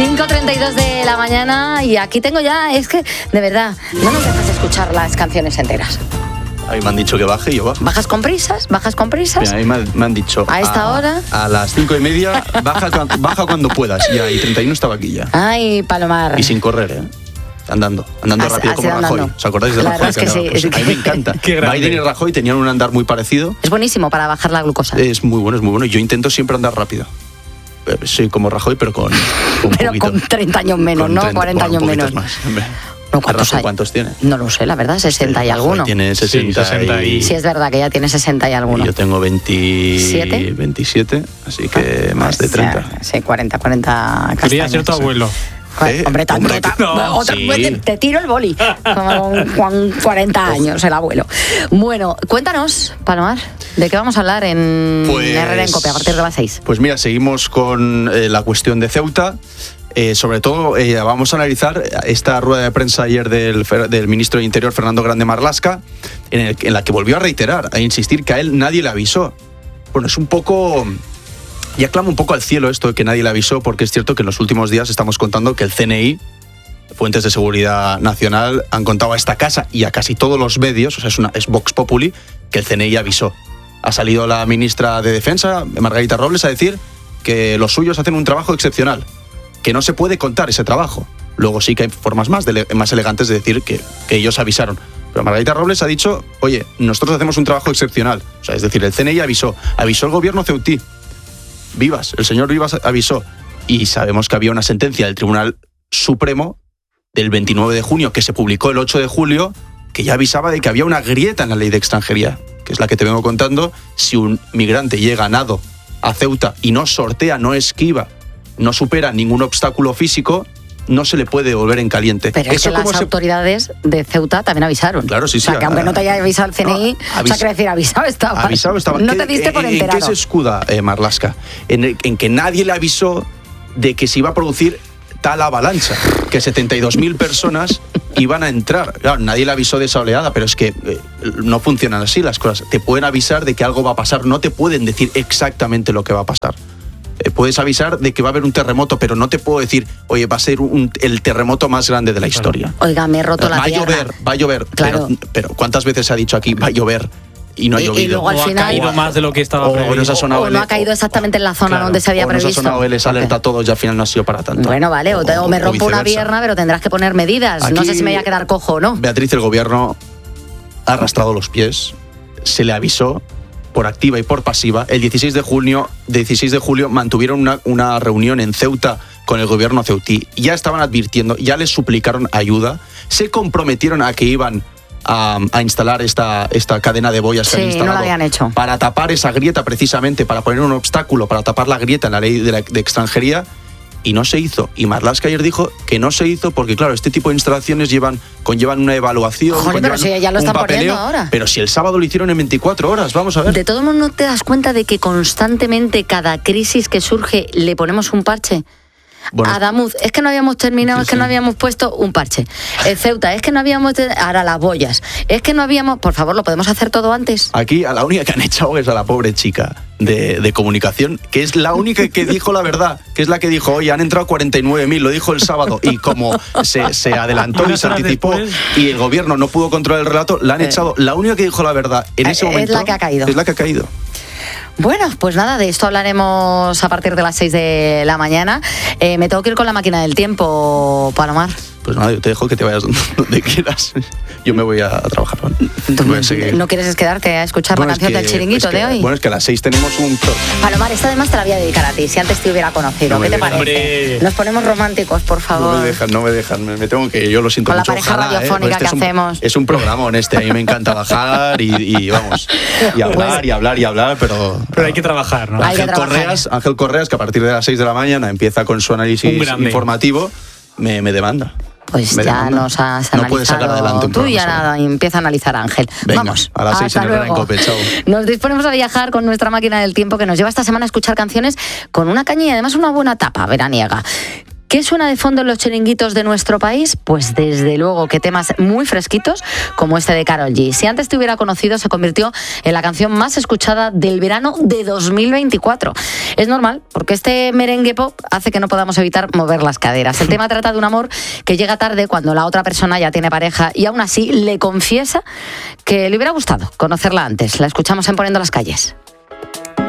5:32 de la mañana y aquí tengo ya, es que, de verdad, no nos dejas escuchar las canciones enteras. Ahí me han dicho que baje y yo bajo. ¿Bajas con prisas? Mira, ahí me han dicho... ¿A esta hora? A las 5:30, baja cuando puedas. Y ahí 31 estaba aquí ya. Ay, Palomar. Y sin correr, ¿eh? Andando rápido como Rajoy. Andando. ¿Os acordáis de La Rajoy? verdad es que sí. Pues a mí me encanta. Biden y Rajoy tenían un andar muy parecido. Es buenísimo para bajar la glucosa. Es muy bueno. Yo intento siempre andar rápido. Soy como Rajoy, pero con pero con 30 años menos, ¿no? 40 años menos. Más. No, ¿cuántos tiene? No lo sé, la verdad, 60 y alguno. Tiene 60 y... Sí, es verdad que ya tiene 60 y alguno. Y yo tengo 27, así que más de 30. Sí, 40 castañas. Quería ser tu abuelo. Hombre, tanto. Te tiro el boli. Con 40 años, el abuelo. Bueno, cuéntanos, Palomar, ¿de qué vamos a hablar en Herrera en Cope a partir de las 6? Pues mira, seguimos con la cuestión de Ceuta. Sobre todo vamos a analizar esta rueda de prensa ayer del ministro de Interior, Fernando Grande Marlaska, en la que volvió a reiterar, a insistir que a él nadie le avisó. Bueno, es un poco... Ya clama un poco al cielo esto de que nadie le avisó, porque es cierto que en los últimos días estamos contando que el CNI, fuentes de seguridad nacional, han contado a esta casa y a casi todos los medios, o sea, es Vox Populi, que el CNI avisó. Ha salido la ministra de Defensa, Margarita Robles, a decir que los suyos hacen un trabajo excepcional, que no se puede contar ese trabajo. Luego sí que hay formas más elegantes de decir que ellos avisaron. Pero Margarita Robles ha dicho, oye, nosotros hacemos un trabajo excepcional. O sea, es decir, el CNI avisó el gobierno ceutí. El señor Vivas avisó. Y sabemos que había una sentencia del Tribunal Supremo del 29 de junio, que se publicó el 8 de julio, que ya avisaba de que había una grieta en la ley de extranjería, que es la que te vengo contando. Si un migrante llega a nado a Ceuta y no sortea, no esquiva, no supera ningún obstáculo físico, no se le puede devolver en caliente. Pero es que las autoridades de Ceuta también avisaron. Claro, sí. O sea, que aunque no te haya avisado el CNI, o sea, quiere decir, avisado estaba. No te diste por enterado. ¿En qué se escuda Marlaska? En que nadie le avisó de que se iba a producir tal avalancha, que 72.000 personas iban a entrar. Claro, nadie le avisó de esa oleada, pero es que no funcionan así las cosas. Te pueden avisar de que algo va a pasar, no te pueden decir exactamente lo que va a pasar. Puedes avisar de que va a haber un terremoto, pero no te puedo decir, oye, va a ser el terremoto más grande de la historia. Oiga, me he roto la tierra. Va a llover. Claro. Pero ¿cuántas veces se ha dicho aquí, va a llover? Y no ha llovido. Y luego al final, ha caído más de lo que estaba previsto. O no ha caído exactamente en la zona donde se había previsto. Nos ha sonado les alerta a todos y al final no ha sido para tanto. Bueno, vale, o me rompo una pierna, pero tendrás que poner medidas. Aquí, no sé si me voy a quedar cojo o no. Beatriz, el gobierno ha arrastrado los pies, se le avisó por activa y por pasiva. El 16 de julio mantuvieron una reunión en Ceuta con el gobierno ceutí. Ya estaban advirtiendo, ya les suplicaron ayuda, se comprometieron a que iban a instalar esta cadena de boyas que han instalado, no la habían hecho, para tapar esa grieta, precisamente para poner un obstáculo, para tapar la grieta en la ley de extranjería, y no se hizo. Y Marlaska ayer dijo que no se hizo porque, claro, este tipo de instalaciones conllevan una evaluación. Joder, pero si ya lo están poniendo ahora. Pero si el sábado lo hicieron en 24 horas, vamos a ver. De todos modos, ¿no te das cuenta de que constantemente cada crisis que surge le ponemos un parche? Bueno, Adamuz, es que no habíamos terminado, sí, es que no habíamos puesto un parche. Ceuta, es que no habíamos... Ahora las boyas. Es que no habíamos... Por favor, ¿lo podemos hacer todo antes? Aquí a la única que han echado es a la pobre chica de comunicación, que es la única que dijo la verdad, que es la que dijo, oye, han entrado 49.000, lo dijo el sábado, y como se adelantó y se anticipó y el gobierno no pudo controlar el relato, la han echado. La única que dijo la verdad en ese momento... Es la que ha caído. Es la que ha caído. Bueno, pues nada, de esto hablaremos a partir de las 6 de la mañana. Me tengo que ir con la máquina del tiempo, Palomar. Pues nada, yo te dejo que te vayas donde quieras. Yo me voy a trabajar. ¿No quieres quedarte a escuchar la canción del chiringuito de hoy? Bueno, es que a las 6 tenemos un... Palomar, esta además te la voy a dedicar a ti, si antes te hubiera conocido. ¿Qué te parece? Hombre. Nos ponemos románticos, por favor. No me dejan. Me tengo que... Yo lo siento con mucho. Con la pareja radiofónica que hacemos. Es un programón este. A mí me encanta bajar y vamos, y hablar, pero hay que trabajar, ¿no? Ángel Correas, que a partir de las 6 de la mañana empieza con su análisis informativo, me demanda. Pues ya nos has analizado. No puedes sacar adelante un tú y ya nada, empieza a analizar Ángel. Venga, vamos. A las 6 en Herrera en Cope, chao. Nos disponemos a viajar con nuestra máquina del tiempo que nos lleva esta semana a escuchar canciones con una caña y además una buena tapa veraniega. ¿Qué suena de fondo en los chiringuitos de nuestro país? Pues desde luego que temas muy fresquitos como este de Karol G. Si antes te hubiera conocido, se convirtió en la canción más escuchada del verano de 2024. Es normal, porque este merengue pop hace que no podamos evitar mover las caderas. El tema trata de un amor que llega tarde cuando la otra persona ya tiene pareja y aún así le confiesa que le hubiera gustado conocerla antes. La escuchamos en Poniendo las calles.